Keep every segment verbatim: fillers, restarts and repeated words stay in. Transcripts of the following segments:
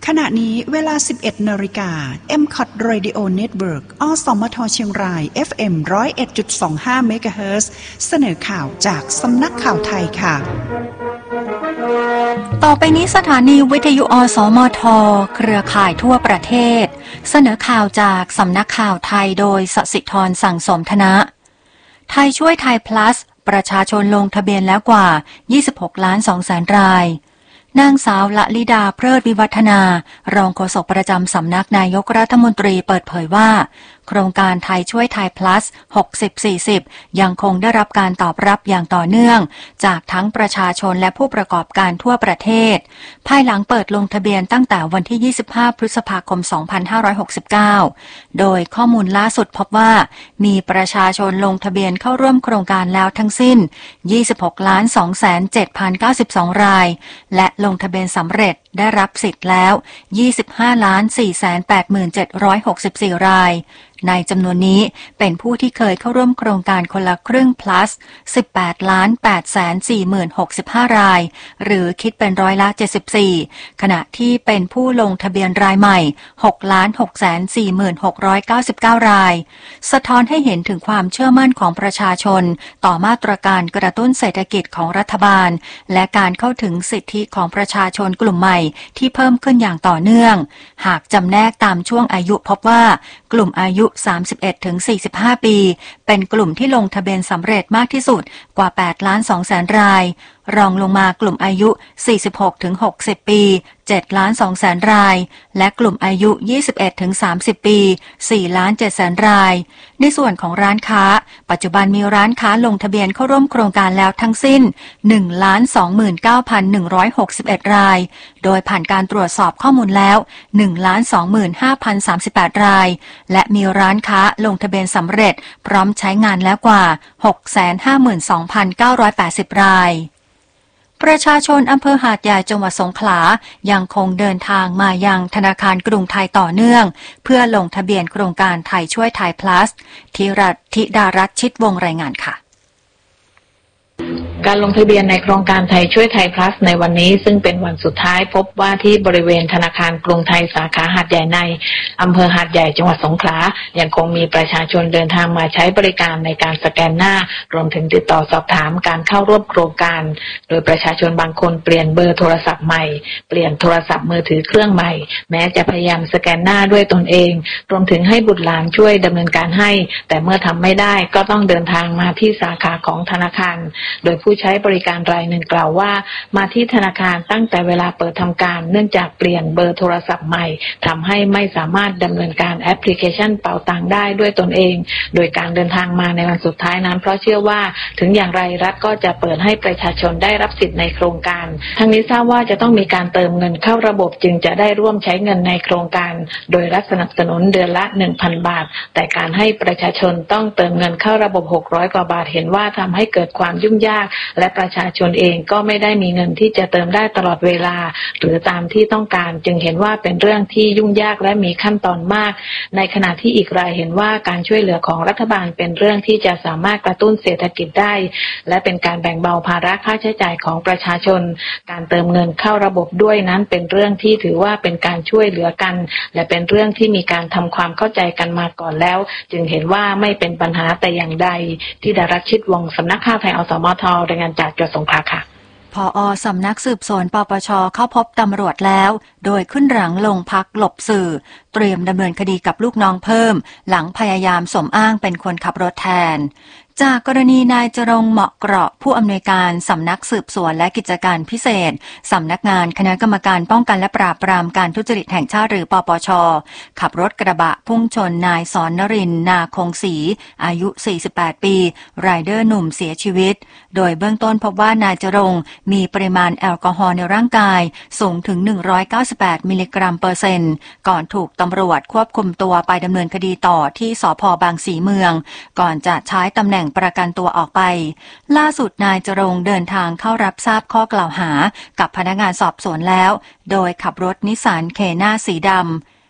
ขณะนี้เวลา สิบเอ็ดนาฬิกา เอ็ม ซี โอ ที Radio Network อสมทเชียงราย เอฟ เอ็ม หนึ่งศูนย์เอ็ดจุดสองห้า เมกะเฮิรตซ์ เสนอข่าวจากสำนักข่าวไทยค่ะต่อไปนี้สถานีวิทยุอสมทเครือข่ายทั่วประเทศเสนอข่าวจากสำนักข่าวไทยโดยสศิธรสั่งสมธนะไทยช่วยไทย plus ประชาชนลงทะเบียนแล้วกว่ายี่สิบหกล้านสองแสนรายนางสาวละลิดาเพลิดวิวัฒนารองโฆษกประจำสำนักนายกรัฐมนตรีเปิดเผยว่าโครงการไทยช่วยไทย plus หกสิบ สี่สิบ ยังคงได้รับการตอบรับอย่างต่อเนื่องจากทั้งประชาชนและผู้ประกอบการทั่วประเทศภายหลังเปิดลงทะเบียนตั้งแต่วันที่ยี่สิบห้าพฤษภาคมสองพันห้าร้อยหกสิบเก้าโดยข้อมูลล่าสุดพบว่ามีประชาชนลงทะเบียนเข้าร่วมโครงการแล้วทั้งสิ้นยี่สิบหกล้านสองแสนเจ็ดพันเก้าสิบสองรายและลงทะเบียนสำเร็จได้รับสิทธิ์แล้วยี่สิบห้าล้านสี่แสนแปดหมื่นเจ็ดร้อยหกสิบสี่รายในจำนวนนี้เป็นผู้ที่เคยเข้าร่วมโครงการคนละครึ่ง plus สิบแปดล้านแปดแสนสี่หมื่นหกสิบห้ารายหรือคิดเป็นร้อยละเจ็ดสิบสี่ขณะที่เป็นผู้ลงทะเบียนรายใหม่หกล้านหกแสนสี่หมื่นหกร้อยเก้าสิบเก้ารายสะท้อนให้เห็นถึงความเชื่อมั่นของประชาชนต่อมาตรการกระตุ้นเศรษฐกิจของรัฐบาลและการเข้าถึงสิทธิของประชาชนกลุ่มใหม่ที่เพิ่มขึ้นอย่างต่อเนื่องหากจำแนกตามช่วงอายุพบว่ากลุ่มอายุสามสิบเอ็ดถึงสี่สิบห้าปีเป็นกลุ่มที่ลงทะเบียนสำเร็จมากที่สุดกว่าแปดล้านสองแสนรายรองลงมากลุ่มอายุสี่สิบหกถึงหกสิบปีเจ็ดล้านสองแสนรายและกลุ่มอายุยี่สิบเอ็ดถึงสามสิบปีสี่ล้านเจ็ดแสนรายในส่วนของร้านค้าปัจจุบันมีร้านค้าลงทะเบียนเข้าร่วมโครงการแล้วทั้งสิ้น หนึ่งล้านสองหมื่นเก้าพันหนึ่งร้อยหกสิบเอ็ดรายโดยผ่านการตรวจสอบข้อมูลแล้ว หนึ่งล้านสองหมื่นห้าพันสามสิบแปดรายและมีร้านค้าลงทะเบียนสำเร็จพร้อมใช้งานแล้วกว่า หกแสนห้าหมื่นสองพันเก้าร้อยแปดสิบรายประชาชนอำเภอหาดใหญ่จังหวัดสงขลายังคงเดินทางมายังธนาคารกรุงไทยต่อเนื่องเพื่อลงทะเบียนโครงการไทยช่วยไทย plus ธิรัตน์ธิดารัตน์ชิดวงรายงานค่ะการลงทะเบียนในโครงการไทยช่วยไทย plus ในวันนี้ซึ่งเป็นวันสุดท้ายพบว่าที่บริเวณธนาคารกรุงไทยสาขาหาดใหญ่ในอำเภอหาดใหญ่จังหวัดสงขลายังคงมีประชาชนเดินทางมาใช้บริการในการสแกนหน้ารวมถึงติดต่อสอบถามการเข้าร่วมโครงการโดยประชาชนบางคนเปลี่ยนเบอร์โทรศัพท์ใหม่เปลี่ยนโทรศัพท์มือถือเครื่องใหม่แม้จะพยายามสแกนหน้าด้วยตนเองรวมถึงให้บุตรหลานช่วยดำเนินการให้แต่เมื่อทำไม่ได้ก็ต้องเดินทางมาที่สาขาของธนาคารโดยผู้ใช้บริการรายหนึ่งกล่าวว่ามาที่ธนาคารตั้งแต่เวลาเปิดทำการเนื่องจากเปลี่ยนเบอร์โทรศัพท์ใหม่ทำให้ไม่สามารถดำเนินการแอปพลิเคชันเป๋าตังได้ด้วยตนเองโดยการเดินทางมาในวันสุดท้ายนั้นเพราะเชื่อว่าถึงอย่างไรรัฐก็จะเปิดให้ประชาชนได้รับสิทธิ์ในโครงการทั้งนี้ทราบว่าจะต้องมีการเติมเงินเข้าระบบจึงจะได้ร่วมใช้เงินในโครงการโดยรัฐสนับสนุนเดือนละ หนึ่งพัน บาทแต่การให้ประชาชนต้องเติมเงินเข้าระบบหกร้อยกว่าบาทเห็นว่าทำให้เกิดความยุ่งยากและประชาชนเองก็ไม่ได้มีเงินที่จะเติมได้ตลอดเวลาหรือตามที่ต้องการจึงเห็นว่าเป็นเรื่องที่ยุ่งยากและมีขั้นตอนมากในขณะที่อีกรายเห็นว่าการช่วยเหลือของรัฐบาลเป็นเรื่องที่จะสามารถกระตุ้นเศรษฐกิจได้และเป็นการแบ่งเบาภาระค่าใช้จ่ายของประชาชนการเติมเงินเข้าระบบด้วยนั้นเป็นเรื่องที่ถือว่าเป็นการช่วยเหลือกันและเป็นเรื่องที่มีการทำความเข้าใจกันมาก่อนแล้วจึงเห็นว่าไม่เป็นปัญหาแต่อย่างใดที่ดารัตน์ชิดวงศ์สำนักข่าวไทยอสมทรายงานจากจังหวัดสงขลาค่ะผอ.สำนักสืบสวนปปช.เข้าพบตำรวจแล้วโดยขึ้นหลังลงพักหลบสื่อเตรียมดำเนินคดีกับลูกน้องเพิ่มหลังพยายามสมอ้างเป็นคนขับรถแทนจากกรณีนายจรงค์เหมาะเกราะผู้อำนวยการสำนักสืบสวนและกิจการพิเศษสำนักงานคณะกรรมการป้องกันและปราบปรามการทุจริตแห่งชาติหรือปปช.ขับรถกระบะพุ่งชนนายสอนนรินทร์นาคงศรีอายุสี่สิบแปดปีไรเดอร์หนุ่มเสียชีวิตโดยเบื้องต้นพบว่านายจรงค์มีปริมาณแอลกอฮอล์ในร่างกายสูงถึงหนึ่งร้อยเก้าสิบแปดมิลลิกรัมเปอร์เซ็นต์ก่อนถูกตำรวจควบคุมตัวไปดำเนินคดีต่อที่สภ.บางสีเมืองก่อนจะใช้ตำแหน่งประกันตัวออกไปล่าสุดนายจรงค์เดินทางเข้ารับทราบข้อกล่าวหากับพนักงานสอบสวนแล้วโดยขับรถนิสสันเคน่าสีดำ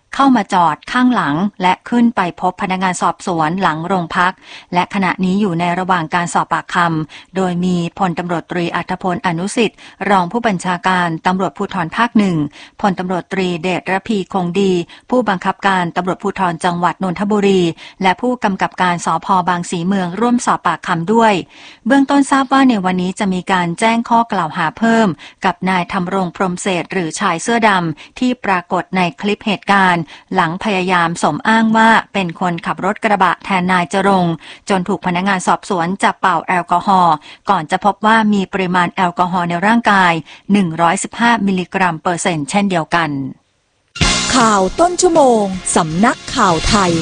เข้ามาจอดข้างหลังและขึ้นไปพบพนักงานสอบสวนหลังโรงพักและขณะนี้อยู่ในระหว่างการสอบปากคำโดยมีพลตำรวจตรีอัธพลอนุสิทธิ์รองผู้บัญชาการตำรวจภูธรภาคหนึ่งพลตำรวจตรีเดชระพีคงดีผู้บังคับการตำรวจภูธรจังหวัดนนทบุรีและผู้กำกับการสภ.บางสีเมืองร่วมสอบปากคำด้วยเบื้องต้นทราบว่าในวันนี้จะมีการแจ้งข้อกล่าวหาเพิ่มกับนายธำรงพรหมเศรษฐ์หรือชายเสื้อดำที่ปรากฏในคลิปเหตุการณ์หลังพยายามสมอ้างว่าเป็นคนขับรถกระบะแทนนายจรงค์จนถูกพนักงานสอบสวนจับเป่าแอลกอฮอล์ก่อนจะพบว่ามีปริมาณแอลกอฮอล์ในร่างกายหนึ่งร้อยสิบห้ามิลลิกรัมเปอร์เซ็นต์เช่นเดียวกันข่าวต้นชั่วโมงสำนักข่าวไทย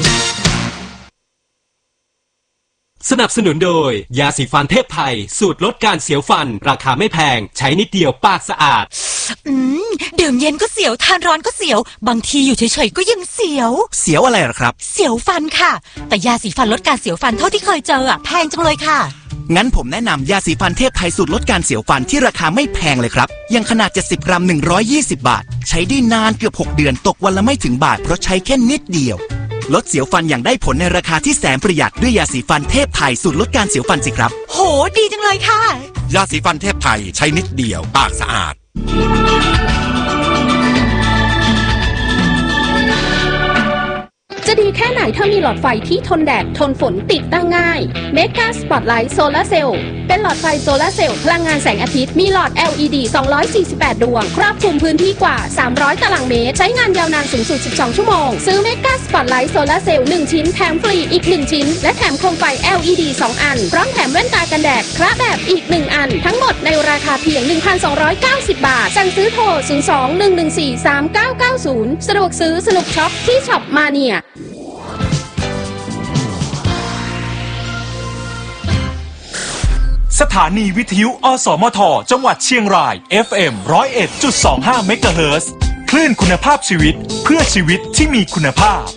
สนับสนุนโดยยาสีฟันเทพไทยสูตรลดการเสียวฟันราคาไม่แพงใช้นิดเดียวปากสะอาดอืมดื่มเย็นก็เสียวทานร้อนก็เสียวบางทีอยู่เฉยๆก็ยังเสียวเสียวอะไรหรอครับเสียวฟันค่ะแต่ยาสีฟันลดการเสียวฟันเท่าที่เคยเจออ่ะแพงจังเลยค่ะงั้นผมแนะนำยาสีฟันเทพไทยสูตรลดการเสียวฟันที่ราคาไม่แพงเลยครับยังขนาดเจ็ดสิบกรัมหนึ่งร้อยยี่สิบบาทใช้ได้นานเกือบหกเดือนตกวันละไม่ถึงบาทเพราะใช้แค่นิดเดียวลดเสียวฟันอย่างได้ผลในราคาที่แสนประหยัดด้วยยาสีฟันเทพไทยสูตรลดการเสียวฟันสิครับโหดีจังเลยค่ะยาสีฟันเทพไทยใช้นิดเดียวปากสะอาดจะดีแค่ไหนถ้ามีหลอดไฟที่ทนแดดทนฝนติดตั้งง่าย Mega Spotlight Solar Cell เป็นหลอดไฟโซลาร์เซลล์พลังงานแสงอาทิตย์มีหลอด แอล อี ดี สองร้อยสี่สิบแปดดวงครอบคลุมพื้นที่กว่าสามร้อยตารางเมตรใช้งานยาวนานสูงสุดสิบสองชั่วโมงซื้อ Mega Spotlight Solar Cell หนึ่งชิ้นแถมฟรีอีกหนึ่งชิ้นและแถมโคมไฟ แอล อี ดี สองอันพร้อมแถมแว่นตากันแดดคระแบบอีกหนึ่งอันทั้งหมดในราคาเพียง หนึ่งพันสองร้อยเก้าสิบ บาทสั่งซื้อโทรศูนย์ สอง หนึ่ง หนึ่ง สี่ สาม เก้า เก้า ศูนย์สะดวกซื้อสนุกช็อปที่ช็อปมาเนียสถานีวิทยุอสมทจังหวัดเชียงราย เอฟ เอ็ม หนึ่งศูนย์เอ็ดจุดสองห้า เมกะเฮิรตซ์คลื่นคุณภาพชีวิตเพื่อชีวิตที่มีคุณภาพ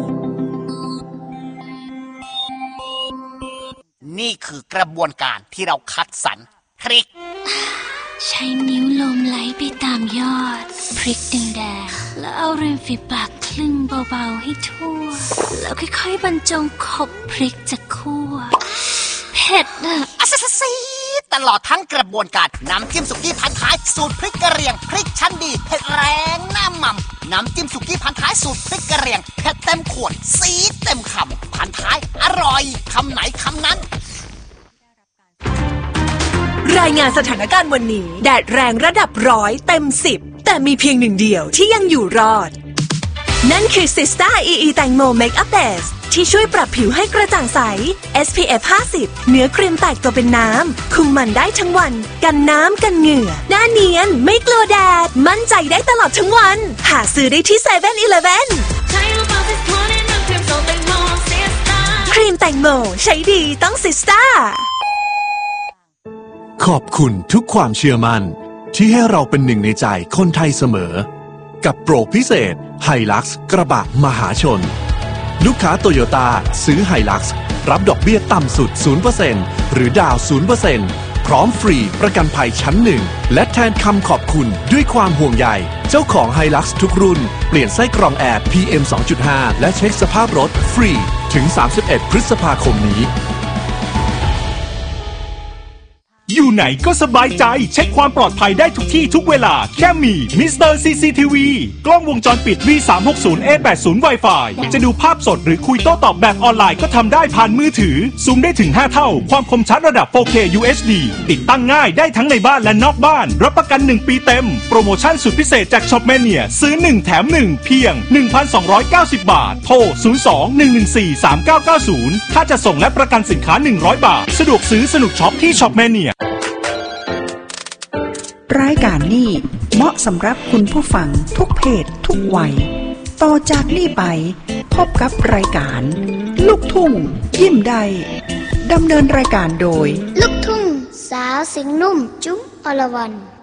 นี่คือกระบวนการที่เราคัดสรรพริกใช้นิ้วลมไหลไปตามยอดพริกแดงๆแล้วเอาริมฝีปากคลึงเบาๆให้ทั่วแล้วค่อยๆบรรจงขบพริกจากคั่วเผ็ดอะอะซะซีตลอดทั้งกระบวนการน้ำจิ้มสุกี้พันท้ายสูตรพริกกระเหรี่ยงพริกชั้นดีเผ็ดแรงหน้าหม่ำน้ำจิ้มสุกี้พันท้ายสูตรพริกกระเหรี่ยงเผ็ดเต็มขวดซีดเต็มคำพันท้ายอร่อยคำไหนคำนั้นรายงานสถานการณ์วันนี้แดดแรงระดับร้อยเต็มสิบแต่มีเพียงหนึ่งเดียวที่ยังอยู่รอดนั่นคือ Sista อี อี แตงโม Makeup Base ที่ช่วยปรับผิวให้กระจ่างใส เอส พี เอฟ ห้าสิบเนื้อครีมแตกตัวเป็นน้ำคุมมันได้ทั้งวันกันน้ำกันเหงื่อหน้าเนียนไม่กลัวแดดมั่นใจได้ตลอดทั้งวันหาซื้อได้ที่เซเว่นอีเลฟเว่นครีมแตงโมใช้ดีต้อง Sista ขอบคุณทุกความเชื่อมั่นที่ให้เราเป็นหนึ่งในใจคนไทยเสมอกับโปรพิเศษ Hilux กระบะมหาชนลูกค้าโตโยต้าซื้อ Hilux รับดอกเบี้ยต่ำสุด ศูนย์เปอร์เซ็นต์ หรือดาว ศูนย์เปอร์เซ็นต์ พร้อมฟรีประกันภัยชั้นหนึ่งและแทนคำขอบคุณด้วยความห่วงใยเจ้าของ Hilux ทุกรุ่นเปลี่ยนไส้กรองแอร์ พี เอ็ม สองจุดห้า และเช็คสภาพรถฟรีถึงสามสิบเอ็ดพฤษภาคมนี้อยู่ไหนก็สบายใจเช็คความปลอดภัยได้ทุกที่ทุกเวลาแค่มีมิสเตอร์ ซี ซี ที วี กล้องวงจรปิด วี สามหกศูนย์ เอ แปดศูนย์ Wi-Fi จะดูภาพสดหรือคุยโต้ตอบแบบออนไลน์ก็ทำได้ผ่านมือถือซูมได้ถึงห้าเท่าความคมชัดระดับ โฟร์เค ยู เอช ดี ติดตั้งง่ายได้ทั้งในบ้านและนอกบ้านรับประกันหนึ่งปีเต็มโปรโมชั่นสุดพิเศษจากช็อปแมเนียซื้อหนึ่งแถมหนึ่งเพียง หนึ่งพันสองร้อยเก้าสิบ บาทโทรศูนย์ สอง หนึ่ง หนึ่ง สี่ สาม เก้า เก้า ศูนย์ค่าจะส่งและประกันสินค้าหนึ่งร้อยบาทสะดวกซื้อสนุกช็อปที่ช็อปแมเนียรายการนี้เหมาะสำหรับคุณผู้ฟังทุกเพศทุกวัยต่อจากนี้ไปพบกับรายการลูกทุ่งยิ้มได้ดำเนินรายการโดยลูกทุ่งสาวเสียงนุ่มจุ๊บอรวรรณ